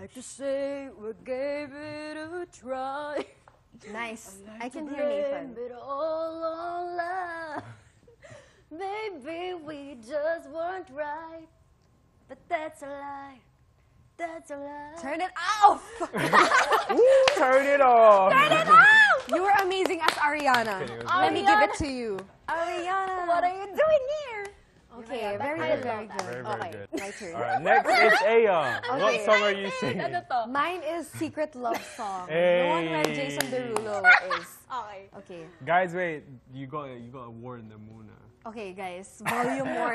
like to say we gave it a try. Nice. Like I can to hear Nathan. blame it all on love. Maybe we just weren't right, but that's a lie. That's a lie. Turn it off! Turn it off. Turn it off! You were amazing as Ariana. Let me give it to you. Ariana, what are you doing here? Okay, very good, very good. Very, very Okay, good. my turn. All right, next it's Aya. What Okay. song are you singing? Ano to? Mine is Secret Love Song. The Hey. one where Jason Derulo is. Okay. Okay. Guys, wait. You got to warn them muna. Okay, guys. Volume more.